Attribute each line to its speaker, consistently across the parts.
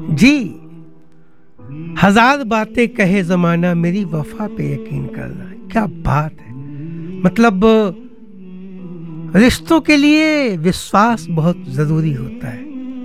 Speaker 1: जी, हजार बातें कहे ज़माना, मेरी वफ़ा पे यकीन करना। क्या बात है! मतलब रिश्तों के लिए विश्वास बहुत ज़रूरी होता है।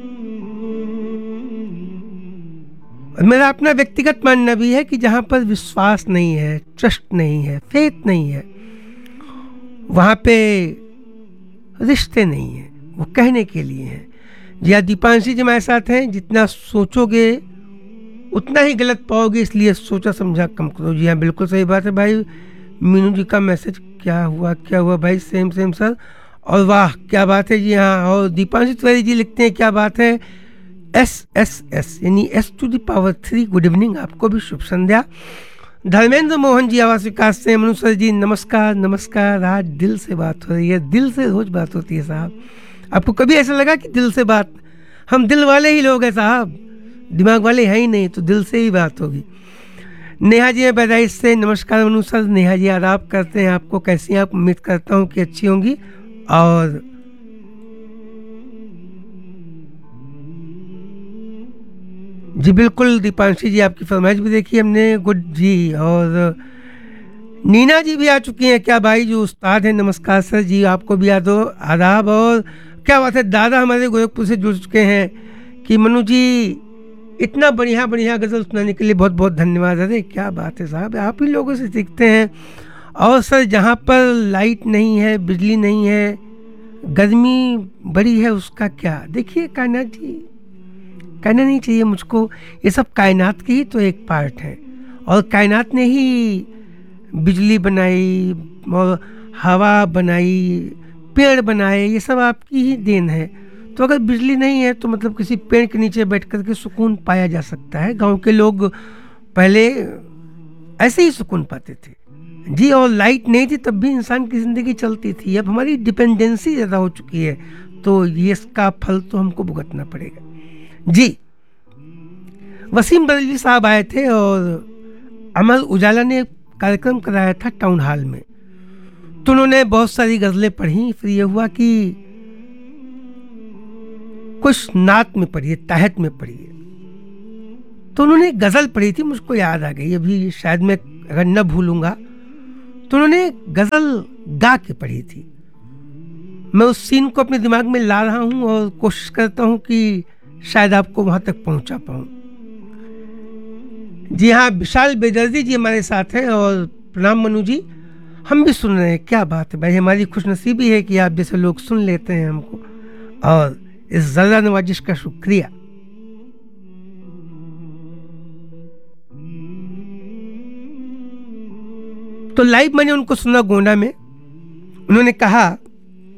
Speaker 1: और मेरा अपना व्यक्तिगत मानना भी है कि जहाँ पर विश्वास नहीं है, ट्रस्ट नहीं है, फेथ नहीं है, वहाँ पे रिश्ते नहीं हैं, वो कहने के लिए हैं। जी हाँ, दीपांशी जी हमारे साथ हैं। जितना सोचोगे उतना ही गलत पाओगे, इसलिए सोचा समझा कम करो। जी हाँ, बिल्कुल सही बात है भाई। मीनू जी का मैसेज, क्या हुआ भाई, सेम सेम सर। और वाह क्या बात है जी हाँ। और दीपांशी तिवारी जी लिखते हैं, क्या बात है, एस यानी S⁻³ गुड इवनिंग, आपको भी शुभ संध्या। धर्मेंद्र मोहन जी आवास विकास से, मनु सर जी नमस्कार नमस्कार। आज दिल से बात हो रही है, दिल से रोज बात होती है साहब। आपको कभी ऐसा लगा कि दिल से बात, हम दिल वाले ही लोग हैं साहब, दिमाग वाले हैं ही नहीं, तो दिल से ही बात होगी। नेहा जी हैं पैदाइश से, नमस्कार मनु सर। नेहा जी आदाब करते हैं आपको, कैसी हैं आप? उम्मीद करता हूँ कि अच्छी होंगी। और जी बिल्कुल दीपांशी जी, आपकी फरमाइश भी देखी हमने, गुड जी। और नीना जी भी आ चुकी हैं, क्या भाई जो उस्ताद हैं, नमस्कार सर जी, आपको भी आदाब। और क्या बात है, दादा हमारे गोरखपुर से जुड़ चुके हैं कि मनु जी इतना बढ़िया बढ़िया गज़ल सुनाने के लिए बहुत बहुत धन्यवाद। अरे क्या बात है साहब, आप ही लोगों से सीखते हैं। और सर जहाँ पर लाइट नहीं है, बिजली नहीं है, गर्मी बड़ी है, उसका क्या? देखिए कायनात जी, कहना नहीं चाहिए मुझको, ये सब कायनात के ही तो एक पार्ट है। और कायनात ने ही बिजली बनाई और हवा बनाई, पेड़ बनाए, ये सब आपकी ही देन है। तो अगर बिजली नहीं है तो मतलब किसी पेड़ के नीचे बैठ कर के सुकून पाया जा सकता है। गांव के लोग पहले ऐसे ही सुकून पाते थे जी। और लाइट नहीं थी तब भी इंसान की ज़िंदगी चलती थी। अब हमारी डिपेंडेंसी ज़्यादा हो चुकी है, तो ये इसका फल तो हमको भुगतना पड़ेगा जी। वसीम बरेलवी साहब आए थे और अमर उजाला ने कार्यक्रम कराया था टाउन हॉल में, तो उन्होंने बहुत सारी गज़लें पढ़ी। फिर ये हुआ कि कुछ नात में पढ़ी है, ताहत में पढ़ी है, तो उन्होंने गज़ल पढ़ी थी, मुझको याद आ गई अभी, शायद मैं अगर न भूलूंगा तो उन्होंने गज़ल गा के पढ़ी थी। मैं उस सीन को अपने दिमाग में ला रहा हूँ और कोशिश करता हूँ कि शायद आपको वहाँ तक पहुँचा पाऊँ। जी हाँ, विशाल बेदर्दी जी हमारे साथ हैं। और प्रणाम मनु जी, हम भी सुन रहे हैं। क्या बात है भाई, हमारी खुशनसीबी है कि आप जैसे लोग सुन लेते हैं हमको, और इस ज़रा नवाजिश का शुक्रिया। तो लाइव मैंने उनको सुना गोंडा में, उन्होंने कहा